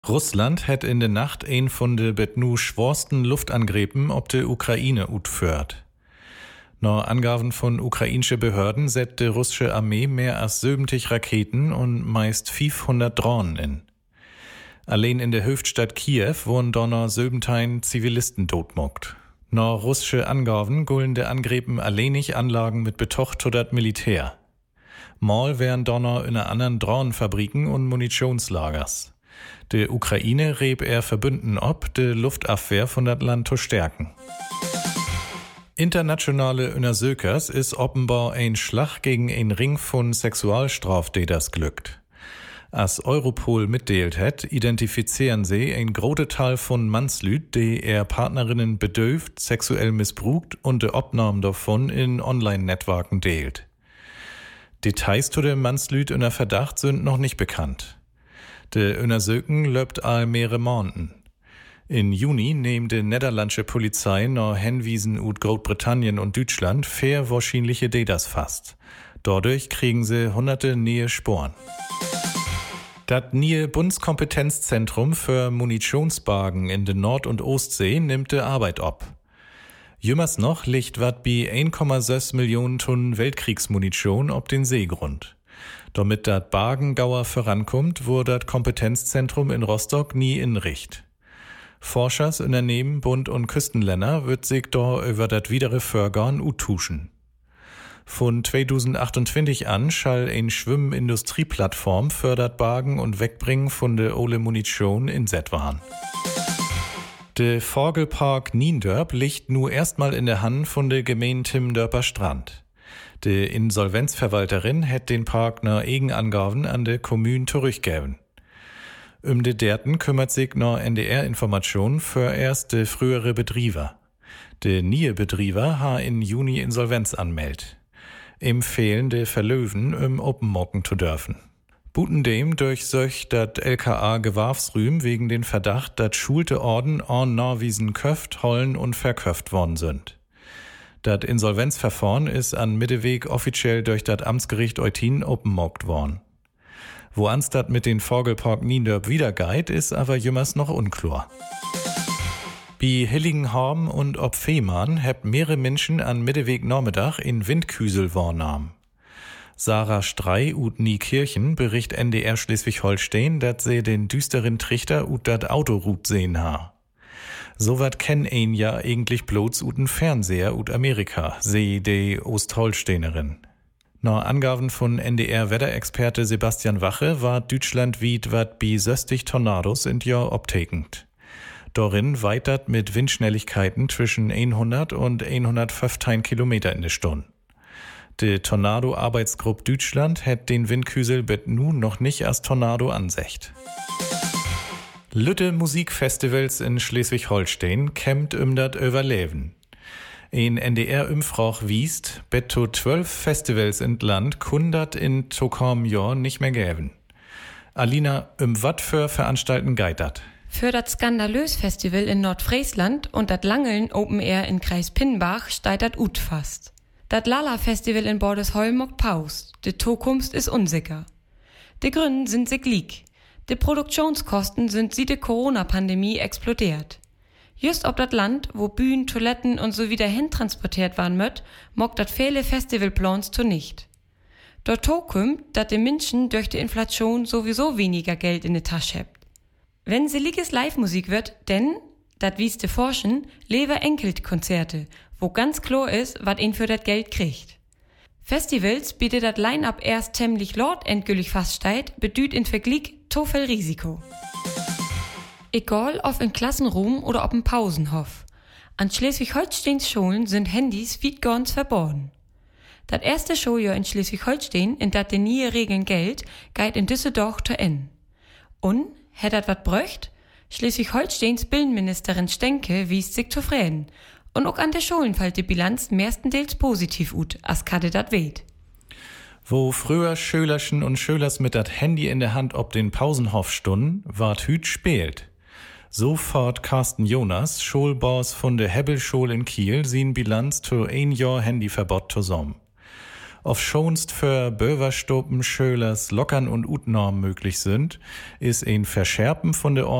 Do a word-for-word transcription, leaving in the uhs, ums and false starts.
Russland hat in der Nacht ein von de betnu schworsten Luftangriffen ob de Ukraine utführt. Nach Angaben von ukrainische Behörden set de russische Armee mehr als siebzig Raketen und meist fünfhundert Drohnen in. Allein in der Hauptstadt Kiew wurden donner siebzehn Zivilisten totmockt. Nach russische Angaben gullen de Angriffen alleinig Anlagen mit Betocht oder Militär. Mal wären donner in anderen Drohnenfabriken und Munitionslagers. De Ukraine reb er Verbünden ob, de Luftabwehr von dat Land zu stärken. Internationale Untersökers ist offenbar ein Schlag gegen ein Ring von Sexualstraftäters glückt. Als Europol mitdeelt hat, identifizieren sie ein große Teil von Mannslüt, die er Partnerinnen bedöft, sexuell missbrucht und de Obnahmen davon in Online-Netzwerken deelt. Details zu dem Mannslüt unter Verdacht sind noch nicht bekannt. De Untersöken löbt all mehrere Monaten. In Juni nimmt die niederländische Polizei nach Hinwiesen ut Großbritannien und Deutschland fair wahrscheinliche Datas fast. Dadurch kriegen sie hunderte neue Sporen. Das neue Bundeskompetenzzentrum für Munitionsbergen in der Nord- und Ostsee nimmt die Arbeit ab. Jümmers noch liegt wat bei eins Komma sechs Millionen Tonnen Weltkriegsmunition auf den Seegrund. Damit dat Bargengauer vorankommt, wurde das Kompetenzzentrum in Rostock nie inricht. Forschersunternehmen, Bund und Küstenländer wird sich da über das widere Förgern utuschen. Von zweitausendachtundzwanzig an schall ein Schwimmindustrieplattform fördert Bargen und Wegbringen von der ole Munition in Setwahn. Der Vogelpark Niendörp liegt nur erstmal in der Hand von der Gemeinde Timmendörper Strand. Die Insolvenzverwalterin hat den Park nach Eigenangaben an der Kommune zurückgegeben. Um de Derten kümmert sich nach N D R-Informationen für erst de frühere Betrieber. De nie Betrieber ha in Juni Insolvenz anmeldet. Empfehlen de Verlöwen, um openmocken zu dürfen. Buten dem durchsöcht dat L K A Gewarfsrühm wegen den Verdacht, dat schulte Orden an Norwiesen köft, hollen und verköft worden sind. Dat Insolvenzverfahren ist an Mitteweg offiziell durch dat Amtsgericht Eutin openmockt worden. Wo ans dat mit den Vogelpark Niendörp wieder geht, ist aber jümmers noch unklar. Bei Hillingenhorn und ob Fehmarn habt mehrere Menschen an Mitteweg Nachmittag in Windküsel wahrnahmen. Sarah Strei ut Niekirchen bericht N D R Schleswig-Holstein, dat sie den düsteren Trichter ut dat Autorut sehen ha. So wat kenn ein ja eigentlich bloß uten Fernseher ut Amerika, seh de Ostholsteinerin. Nach Angaben von N D R-Wetterexperte Sebastian Wache war Deutschland wied wat bi söstig Tornados in Jahr obtekend. Dorin weitert mit Windschnelligkeiten zwischen hundert und hundertfünfzehn Kilometer in der Stunde. Die Tornado-Arbeitsgruppe Deutschland hat den Windküsel bet nu noch nicht als Tornado ansecht. Lütte Musikfestivals in Schleswig-Holstein kämmt um dat Überleben. Ein N D R-Umfrage wiest, betto zwölf Festivals in Land kundat in tokom Jahr nicht mehr gäben. Alina, um wat für Veranstalten geit dat? Für das Skandalös Festival in Nordfriesland und das Langeln Open Air in Kreis Pinnbach steigt dat ut fast. Das Lala Festival in Bordesholm mockt Paus. Die Zukunft ist unsicher. Die Gründe sind sich lieg. Die Produktionskosten sind seit der Corona-Pandemie explodiert. Just ob das Land, wo Bühnen, Toiletten und so wieder hintransportiert waren möt, mockt dat viele Festivalplans zu nicht. Dort kommt, dat die Menschen durch die Inflation sowieso weniger Geld in die Tasche habt. Wenn seliges Live-Musik wird, denn, dat wies de Forschen, lebe Enkelkonzerte, wo ganz klar ist, wat ihn für dat Geld kriegt. Festivals bietet dat Line-Up erst ziemlich laut endgültig feststeht, bedüht in Vergleich to viel Risiko. Egal ob in Klassenraum oder ob im Pausenhof. An Schleswig-Holsteins Schulen sind Handys wie ganz verboten. Das erste Schuljahr in Schleswig-Holstein, in dat de nie Regeln gilt, geht in Düsseldorf zu Ende. Und, hätt dat wat bröcht? Schleswig-Holsteins Bildministerin Stenke wies sich zufrieden. Und auch an der Schulen fällt die Bilanz mehrstenteils positiv ut, as Kade dat weht. Wo früher Schülerchen und Schülers mit dat Handy in der Hand ob den Pausenhof stunden, ward hüt spielt. So fort Carsten Jonas, Schulboss von der Hebbelschule in Kiel, sin Bilanz zu ein Jahr Handyverbot zusammen. Auf schonst für Böverstopen, Schölers, Lockern und Utnorm möglich sind, ist ein Verschärpen von der